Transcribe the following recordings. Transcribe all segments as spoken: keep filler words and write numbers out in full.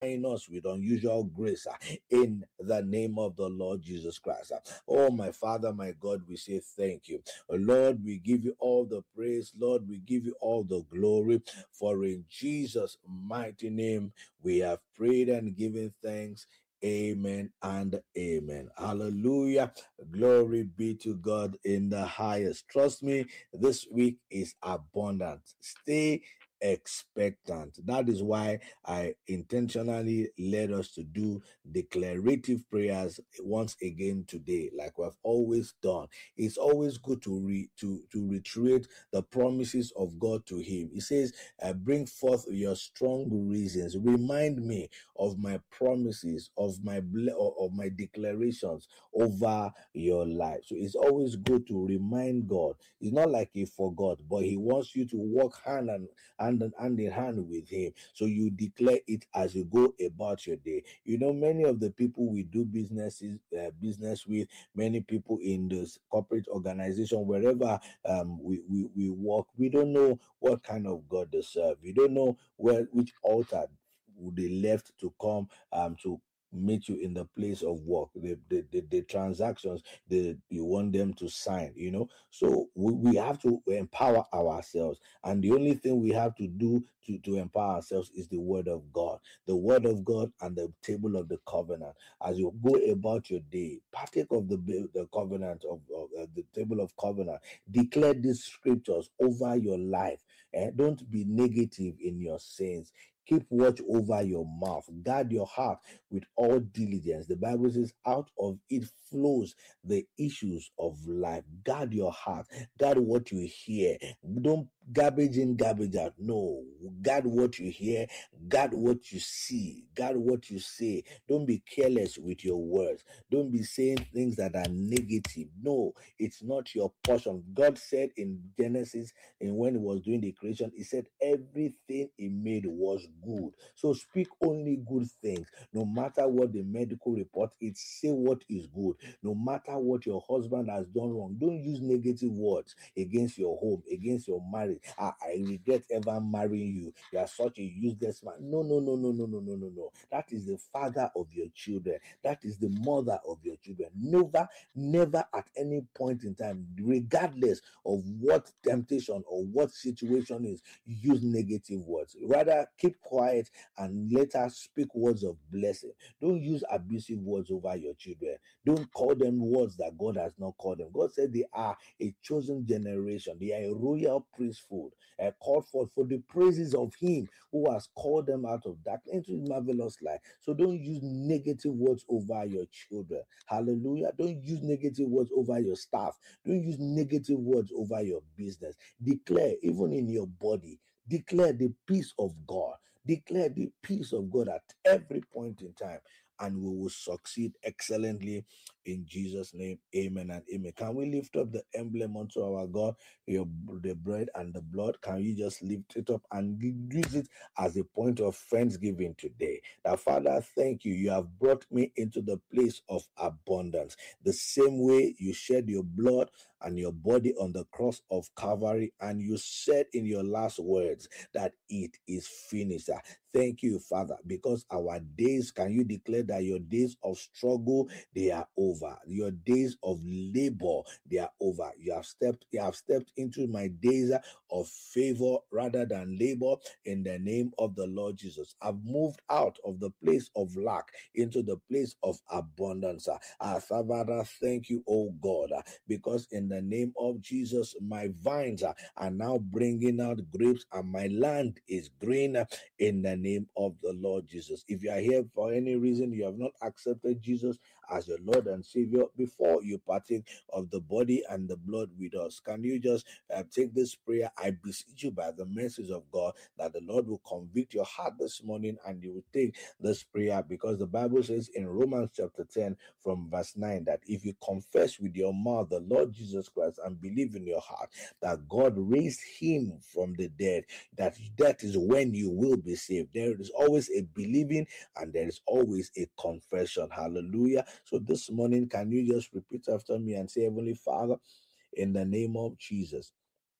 showering us with unusual grace uh, in the name of the Lord Jesus Christ. Uh, oh, my Father, my God, we say thank you. Uh, Lord, we give you all the praise. Lord, we give you all the glory. For in Jesus' mighty name we have prayed and given thanks. Amen and amen. Hallelujah. Glory be to God in the highest. Trust me, this week is abundant. Stay expectant. That is why I intentionally led us to do declarative prayers once again today, like we've always done. It's always good to re to to reiterate the promises of God to him. He says, uh, bring forth your strong reasons. Remind me of my promises, of my ble- of my declarations over your life. So it's always good to remind God. It's not like he forgot, but he wants you to walk hand and hand, and hand in hand with him. So you declare it as you go about your day. You know, many of the people we do businesses uh, business with, many people in this corporate organization, wherever um, we, we, we work, we don't know what kind of God they serve. We don't know where which altar they left to come um to meet you in the place of work, the the, the, the transactions that you want them to sign, you know. So we, we have to empower ourselves, and the only thing we have to do to, to empower ourselves is the word of God, the word of God and the table of the covenant. As you go about your day, partake of the the covenant of, of uh, the table of covenant. Declare these scriptures over your life, and don't be negative in your sins. Keep watch over your mouth. Guard your heart with all diligence. The Bible says, out of it flows the issues of life. Guard your heart. Guard what you hear. Don't garbage in, garbage out. No. Guard what you hear. Guard what you see. Guard what you say. Don't be careless with your words. Don't be saying things that are negative. No, it's not your portion. God said in Genesis, and when he was doing the creation, he said everything he made was good. So speak only good things. No matter what the medical report, it's say what is good. No matter what your husband has done wrong, don't use negative words against your home, against your marriage. I, I regret ever marrying you. You are such a useless man. No, no, no, no, no, no, no, no, no. That is the father of your children. That is the mother of your children. Never, never at any point in time, regardless of what temptation or what situation is, use negative words. Rather, keep quiet and let us speak words of blessing. Don't use abusive words over your children. Don't call them words that God has not called them. God said they are a chosen generation. They are a royal priesthood, uh, called forth for the praises of him who has called them out of darkness into his marvelous light. So don't use negative words over your children. Hallelujah. Don't use negative words over your staff. Don't use negative words over your business. Declare, even in your body, declare the peace of God. Declare the peace of God at every point in time, and we will succeed excellently in Jesus' name. Amen and amen. Can we lift up the emblem unto our God, your the bread and the blood? Can you just lift it up and use it as a point of thanksgiving today? That Father, thank you. You have brought me into the place of abundance. The same way you shed your blood and your body on the cross of Calvary, and you said in your last words that it is finished. Thank you, Father, because our days, can you declare that your days of struggle, they are over. Your days of labor, they are over. You have stepped, you have stepped into my days of favor rather than labor in the name of the Lord Jesus. I've moved out of the place of lack into the place of abundance. Ah, Father, thank you, oh God, because in the name of Jesus, my vines are now bringing out grapes and my land is green in the name of the Lord Jesus. If you are here for any reason, you have not accepted Jesus as your Lord and Savior, before you partake of the body and the blood with us, can you just uh, take this prayer? I beseech you by the mercies of God that the Lord will convict your heart this morning and you will take this prayer, because the Bible says in Romans chapter ten from verse nine that if you confess with your mouth the Lord Jesus Christ and believe in your heart that God raised him from the dead, that that is when you will be saved. There is always a believing and there is always a confession. Hallelujah. So this morning, can you just repeat after me and say, Heavenly Father, in the name of Jesus,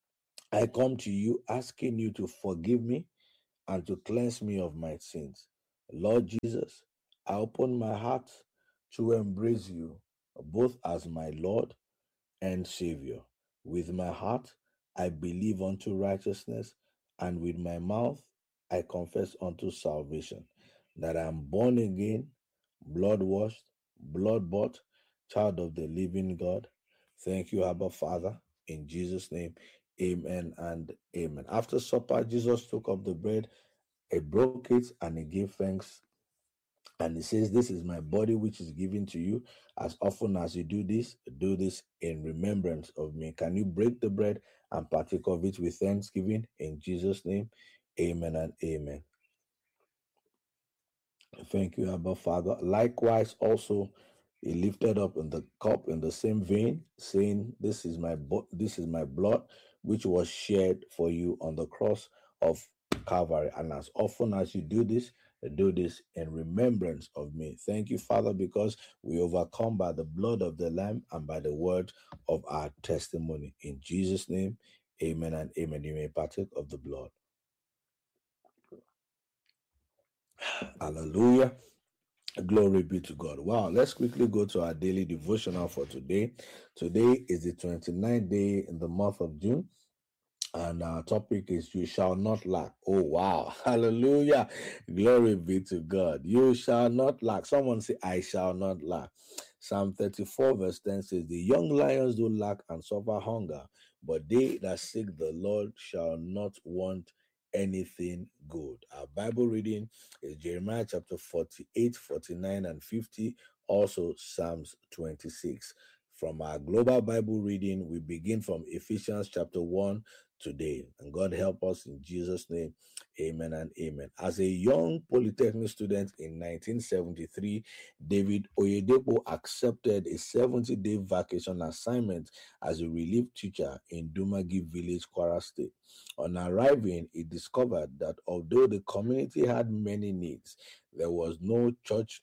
I come to you asking you to forgive me and to cleanse me of my sins. Lord Jesus, I open my heart to embrace you both as my Lord and Savior. With my heart, I believe unto righteousness, and with my mouth, I confess unto salvation, that I am born again, blood washed, blood bought, child of the living God. Thank you, Abba Father, in Jesus' name. Amen and amen. After supper, Jesus took up the bread, he broke it, and he gave thanks. And he says, this is my body which is given to you. As often as you do this, do this in remembrance of me. Can you break the bread and partake of it with thanksgiving? In Jesus' name, amen and amen. Thank you, Abba Father. Likewise, also, he lifted up in the cup in the same vein, saying, This is my bo- this is my blood, which was shed for you on the cross of Calvary. And as often as you do this, do this in remembrance of me. Thank you, Father, because we overcome by the blood of the Lamb and by the word of our testimony. In Jesus' name, amen and amen. You may partake of the blood. Hallelujah. Glory be to God. Wow, let's quickly go to our daily devotional for today. Today is the twenty-ninth day in the month of June, and our topic is you shall not lack. Oh, wow. Hallelujah. Glory be to God. You shall not lack. Someone say, I shall not lack. Psalm thirty-four verse ten says, the young lions do lack and suffer hunger, but they that seek the Lord shall not want anything good. Our Bible reading is Jeremiah chapter forty-eight, forty-nine, and fifty. Also Psalms twenty-six. From our global Bible reading, we begin from Ephesians chapter one today. And God help us in Jesus' name. Amen and amen. As a young Polytechnic student in nineteen seventy-three, David Oyedepo accepted a seventy-day vacation assignment as a relief teacher in Dumagi village, Kwara State. On arriving, he discovered that although the community had many needs, there was no church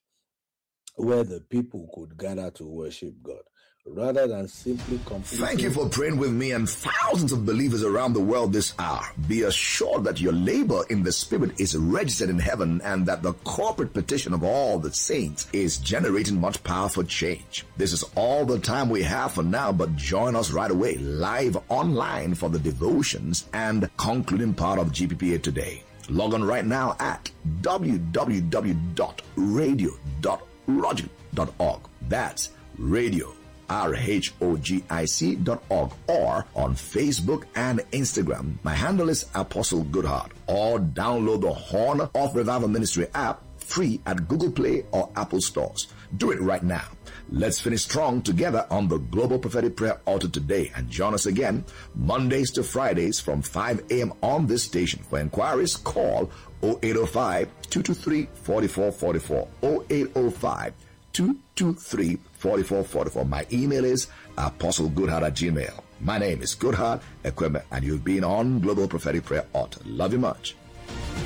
where the people could gather to worship God. Rather than simply completing... Thank you for praying with me and thousands of believers around the world this hour. Be assured that your labor in the Spirit is registered in heaven and that the corporate petition of all the saints is generating much power for change. This is all the time we have for now, but join us right away, live online for the devotions and concluding part of G P P A today. Log on right now at w w w dot radio dot rogic dot org. That's radio. R H O G I C dot org, or on Facebook and Instagram. My handle is Apostle Goodheart, or download the Horn of Revival Ministry app free at Google Play or Apple stores. Do it right now. Let's finish strong together on the Global Prophetic Prayer Altar today, and join us again Mondays to Fridays from five a.m. on this station. For inquiries, call oh eight oh five, two two three, four four four four, oh eight oh five, two two three, four four four four. My email is apostlegoodheart at gmail. My name is Goodheart Equipment, and you've been on Global Prophetic Prayer Altar. Love you much.